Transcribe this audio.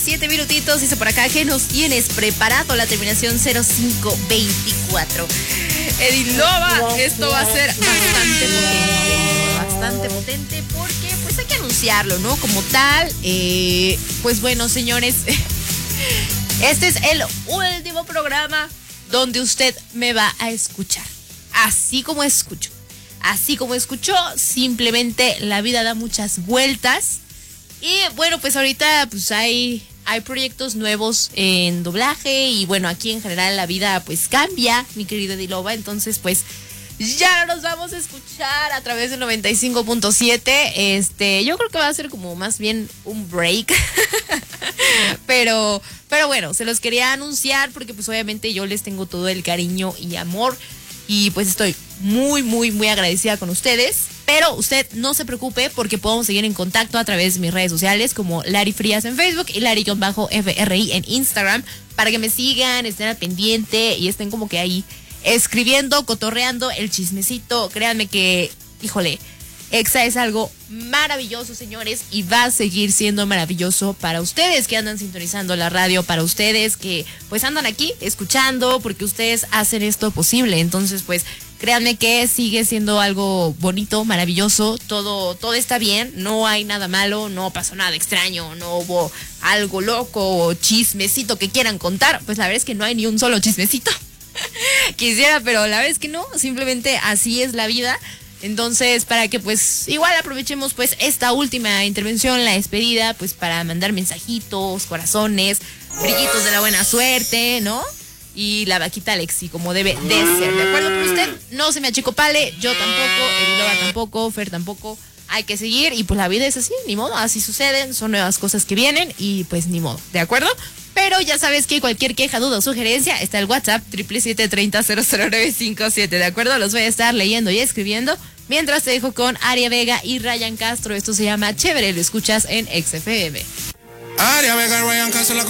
7 minutitos, dice por acá que nos tienes preparado la terminación 0524. Edilova, esto va a ser bastante potente porque pues hay que anunciarlo, ¿no? Como tal, pues bueno, señores, este es el último programa donde usted me va a escuchar, así como escuchó, simplemente la vida da muchas vueltas y bueno, pues ahorita pues hay proyectos nuevos en doblaje y bueno, aquí en general la vida pues cambia, mi querido Edilova, entonces pues ya no nos vamos a escuchar a través del 95.7, yo creo que va a ser como más bien un break, pero bueno, se los quería anunciar porque pues obviamente yo les tengo todo el cariño y amor y pues estoy muy agradecida con ustedes. Pero usted no se preocupe porque podemos seguir en contacto a través de mis redes sociales como Lari Frías en Facebook y Lari-FRI en Instagram para que me sigan, estén al pendiente y estén como que ahí escribiendo, cotorreando el chismecito. Créanme que, híjole, Exa es algo maravilloso, señores, y va a seguir siendo maravilloso para ustedes que andan sintonizando la radio, para ustedes que pues andan aquí escuchando porque ustedes hacen esto posible. Entonces pues créanme que sigue siendo algo bonito, maravilloso, todo está bien, no hay nada malo, no pasó nada extraño, no hubo algo loco o chismecito que quieran contar. Pues la verdad es que no hay ni un solo chismecito. Quisiera, pero la verdad es que no, simplemente así es la vida. Entonces, para que pues igual aprovechemos pues esta última intervención, la despedida, pues para mandar mensajitos, corazones, brillitos de la buena suerte, ¿no? Y la vaquita Alexi, como debe de ser, ¿de acuerdo? Pero usted no se me achicopale, yo tampoco, Edilova tampoco, Fer tampoco. Hay que seguir y pues la vida es así, ni modo, así suceden, son nuevas cosas que vienen y pues ni modo, ¿de acuerdo? Pero ya sabes que cualquier queja, duda o sugerencia está el WhatsApp 777-30-00957, ¿de acuerdo? Los voy a estar leyendo y escribiendo mientras te dejo con Aria Vega y Ryan Castro. Esto se llama Chévere, lo escuchas en XFM. Aria Vega, Ryan Castro, la